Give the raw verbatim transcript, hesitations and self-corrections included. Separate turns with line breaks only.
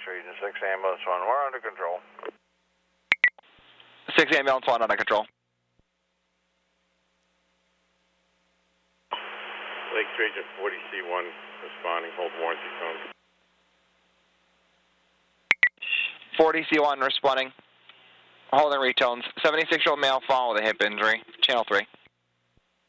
Region six, ambulance one, we're under control.
six ambulance one under control.
Lakes Region forty C one responding, hold warranty phone.
forty C one responding, holding retones. seventy-six-year-old male following with a hip injury, channel three.